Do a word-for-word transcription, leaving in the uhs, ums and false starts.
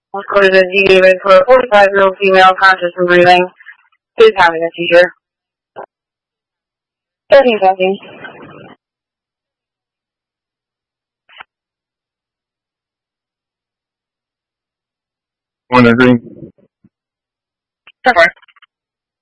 Recorded as you gave it for a forty-five-year-old female conscious and breathing. Who's having a seizure? thirteen seconds. One to three. Sure.